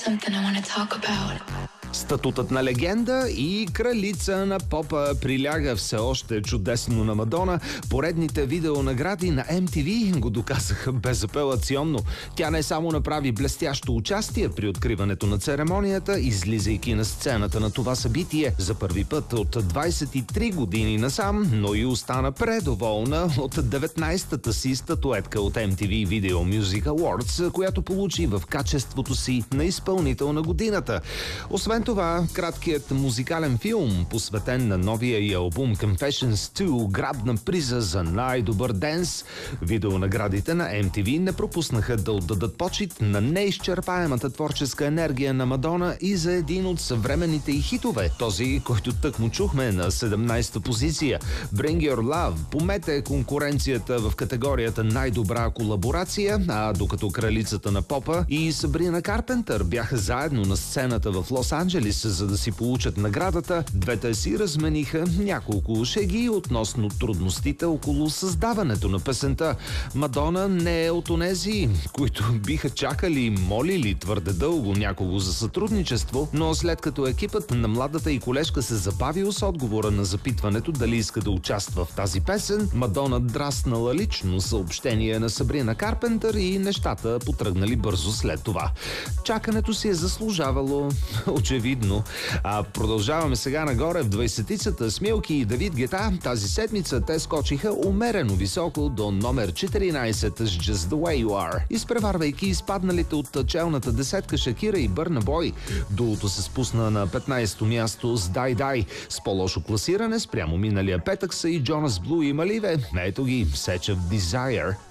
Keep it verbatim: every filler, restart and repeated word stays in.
something I want to talk about. Статутът на легенда и кралица на попа приляга все още чудесно на Мадона. Поредните видеонагради на Ем Ти Ви го доказаха безапелационно. Тя не само направи блестящо участие при откриването на церемонията, излизайки на сцената на това събитие за първи път от двадесет и три години насам, но и остана предоволна от деветнадесетата си статуетка от Ем Ти Ви Video Music Awards, която получи в качеството си на изпълнител на годината. Освен това, краткият музикален филм, посветен на новия й албум Confessions две, грабна приза за най-добър денс. Видеонаградите на Ем Ти Ви не пропуснаха да отдадат почит на неизчерпаемата творческа енергия на Мадона и за един от съвременните й хитове, този, който тъкмо чухме на седемнадесета позиция. Bring Your Love помете конкуренцията в категорията най-добра колаборация, а докато кралицата на попа и Сабрина Карпентър бяха заедно на сцената в Лос-Анджелис, за да си получат наградата, двете си размениха няколко шеги относно трудностите около създаването на песента. Мадона не е от онези, които биха чакали и молили твърде дълго някого за сътрудничество, но след като екипът на младата и колежка се забавил с отговора на запитването дали иска да участва в тази песен, Мадона драснала лично съобщение на Сабрина Карпентър и нещата потръгнали бързо след това. Чакането си е заслужавало, очевидно. А продължаваме сега нагоре в двайсетицата с Милки и Давид Гета. Тази седмица те скочиха умерено високо до номер четиринадесет с Just the Way You Are, изпреварвайки изпадналите от челната десетка Шакира и Бърна Бой. Дуото се спусна на петнадесето място с Дай Дай. С по-лошо класиране спрямо миналия петък са и Джонас Блу и Маливе. Ето ги, Such a Desire.